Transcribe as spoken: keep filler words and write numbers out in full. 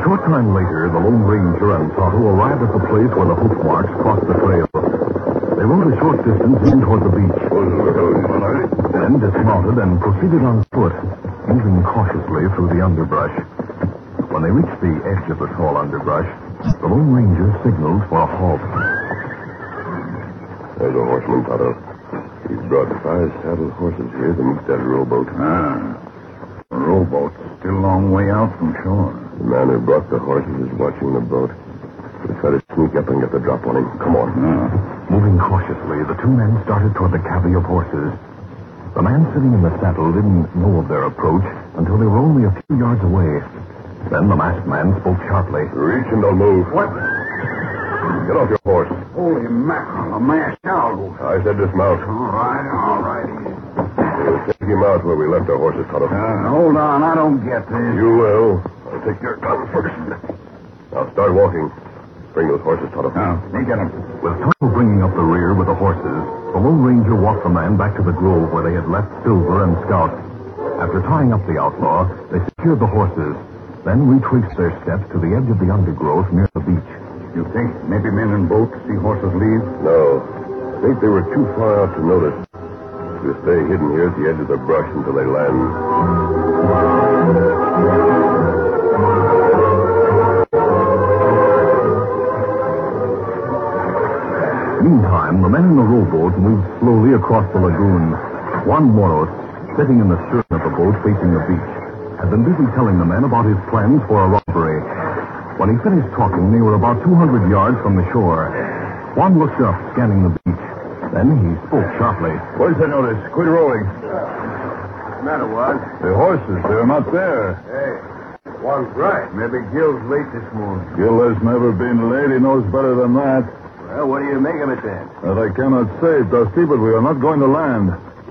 short time later, the Lone Ranger and Tonto arrived at the place where the hoof marks crossed the trail. They rode a short distance in toward the beach. Then dismounted and proceeded on foot, moving cautiously through the underbrush. When they reached the edge of the tall underbrush, the Lone Ranger signaled for a halt. There's a horseman, Tonto. He's brought five saddled horses here to meet that rowboat. Ah. The rowboat's still a long way out from shore. The man who brought the horses is watching the boat. We'll try to sneak up and get the drop on him. Come on. Ah. Moving cautiously, the two men started toward the cavity of horses. The man sitting in the saddle didn't know of their approach until they were only a few yards away. Then the masked man spoke sharply. Reach and don't move. What? Get off your horse. Holy mackerel, a masked owl. I said dismount. All right, all right. We'll take him out where we left our horses, Tonto. Uh, hold on, I don't get this. You will. I'll take your gun first. Now start walking. Bring those horses, Tonto. Now, you get him. With Tonto bringing up the rear with the horses, the Lone Ranger walked the man back to the grove where they had left Silver and Scout. After tying up the outlaw, they secured the horses, then retraced their steps to the edge of the undergrowth near the beach. You think maybe men in boats see horses leave? No. I think they were too far out to notice. We'll stay hidden here at the edge of the brush until they land. Meantime, the men in the rowboat moved slowly across the lagoon. Juan Moros, sitting in the stern of the boat facing the beach, had been busy telling the men about his plans for a robbery. When he finished talking, they were about two hundred yards from the shore. Juan looked up, scanning the beach. Then he spoke sharply. Where's the notice? Quit rolling. What's the matter, Juan? The horses, they're not there. Hey, Juan's right. Maybe Gil's late this morning. Gil has never been late. He knows better than that. Well, what do you make of it then? That I cannot say, Dusty, but we are not going to land.